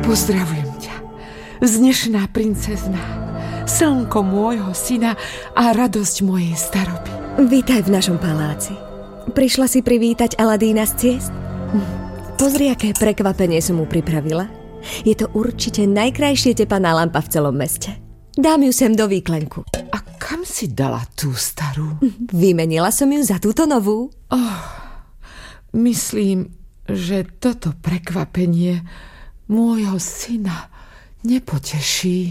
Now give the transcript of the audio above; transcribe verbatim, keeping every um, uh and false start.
Pozdravujem ťa, vznešená princezna, slnko môjho syna a radosť mojej staroby. Vítaj v našom paláci. Prišla si privítať Aladína z ciest? Pozri, aké prekvapenie som mu pripravila. Je to určite najkrajšie tepaná lampa v celom meste. Dám ju sem do výklenku. A kam si dala tú starú? Vymenila som ju za túto novú. Oh, myslím, že toto prekvapenie môjho syna nepoteší.